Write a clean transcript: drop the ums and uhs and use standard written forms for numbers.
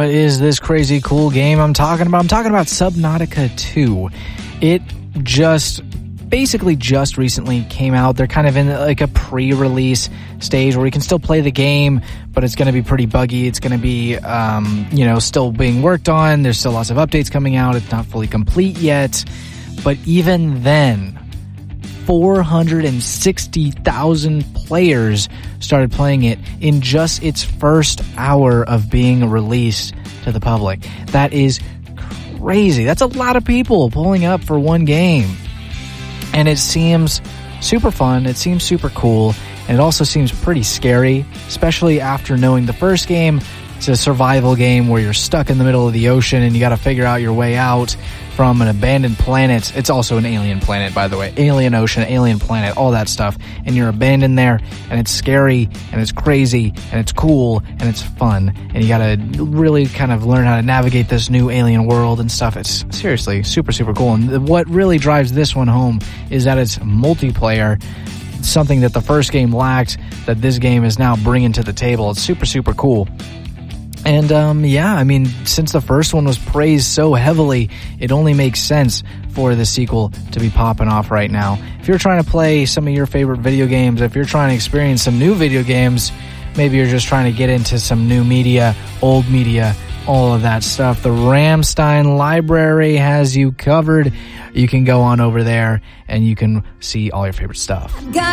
what is this crazy cool game I'm talking about? I'm talking about Subnautica 2. It basically just recently came out. They're kind of in like a pre-release stage where you can still play the game, but it's going to be pretty buggy. It's going to be, still being worked on. There's still lots of updates coming out. It's not fully complete yet. But even then, 460,000 players started playing it in just its first hour of being released to the public. That is crazy. That's a lot of people pulling up for one game. And it seems super fun. It seems super cool. And it also seems pretty scary, especially after knowing the first game. It's a survival game where you're stuck in the middle of the ocean and you got to figure out your way out from an abandoned planet. It's also an alien planet, by the way. Alien ocean, alien planet, all that stuff. And you're abandoned there, and it's scary, and it's crazy, and it's cool, and it's fun. And you gotta really kind of learn how to navigate this new alien world and stuff. It's seriously super, super cool. And what really drives this one home is that it's multiplayer, something that the first game lacked, that this game is now bringing to the table. It's super, super cool. And, since the first one was praised so heavily, it only makes sense for the sequel to be popping off right now. If you're trying to play some of your favorite video games, if you're trying to experience some new video games, maybe you're just trying to get into some new media, old media, all of that stuff, the Ramstein Library has you covered. You can go on over there and you can see all your favorite stuff.